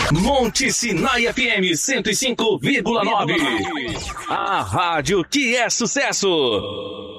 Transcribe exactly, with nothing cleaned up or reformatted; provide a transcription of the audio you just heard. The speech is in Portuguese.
Monte Sinai F M cento e cinco vírgula nove. A rádio que é sucesso.